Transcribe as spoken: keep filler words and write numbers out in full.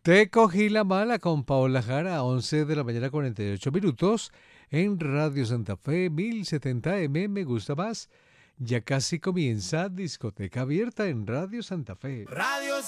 Te cogí la mala con Paola Jara, once de la mañana, cuarenta y ocho minutos, en Radio Santa Fe, mil setenta M, me gusta más. Ya casi comienza Discoteca Abierta en Radio Santa Fe. Radio